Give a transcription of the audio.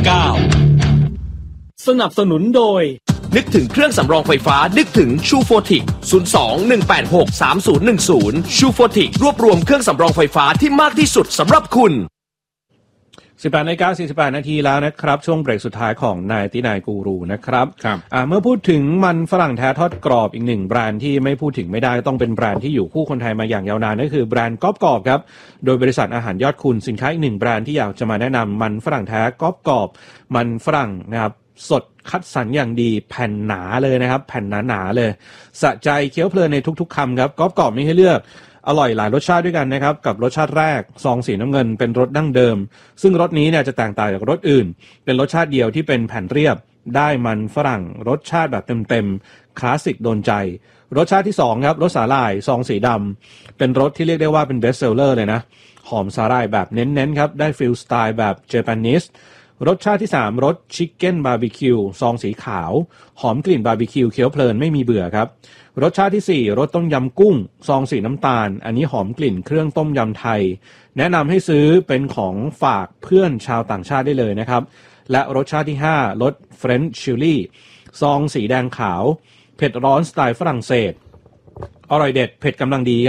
สนับสนุนโดยนึกถึงเครื่องสำรองไฟฟ้านึกถึงชูโฟติก02-186-3010ชูโฟติกรวบรวมเครื่องสำรองไฟฟ้าที่มากที่สุดสำหรับคุณ 18:48 นาทีแล้วนะครับช่วงเบรกสุดท้ายของนายตินายกูรูนะครับเมื่อพูดถึงมันฝรั่งแท้ทอดกรอบอีกหนึ่งแบรนด์ที่ไม่พูดถึงไม่ได้ต้องเป็นแบรนด์ที่อยู่คู่คนไทยมาอย่างยาวนานนั่นคือแบรนด์ก๊อบกรอบครับโดยบริษัทอาหารยอดคุณสินค้าอีกหนึ่งแบรนด์ที่อยากจะมาแนะนำมันฝรั่งแท้ก๊อบกรอบมันฝรั่งนะครับสดคัดสรรอย่างดีแผ่นหนาเลยนะครับแผ่นหนาๆเลยสะใจเคี้ยวเพลินในทุกๆคำครับก๊อบกรอบมีให้เลือกอร่อยหลายรสชาติด้วยกันนะครับกับรสชาติแรกซองสีน้ำเงินเป็นรสดั้งเดิมซึ่งรสนี้เนี่ยจะแตกต่างจากรสอื่นเป็นรสชาติเดียวที่เป็นแผ่นเรียบได้มันฝรั่งรสชาติแบบเต็มๆคลาสสิกโดนใจรสชาติที่2ครับรสสาหร่ายซองสีดำเป็นรสที่เรียกได้ว่าเป็นเบสเซลเลอร์เลยนะหอมสาหร่ายแบบเน้นๆครับได้ฟีลสไตล์แบบเจแปนิสรสชาติที่3รสชิคเก้นบาร์บีคิวซองสีขาวหอมกลิ่นบาร์บีคิวเคี้ยวเพลินไม่มีเบื่อครับรสชาติที่4รสต้มยำกุ้งซองสีน้ำตาลอันนี้หอมกลิ่นเครื่องต้มยำไทยแนะนำให้ซื้อเป็นของฝากเพื่อนชาวต่างชาติได้เลยนะครับและรสชาติที่5รสเฟรนช์ชิลลี่ซองสีแดงขาวเผ็ดร้อนสไตล์ฝรั่งเศสอร่อยเด็ดเผ็ดกำลังดี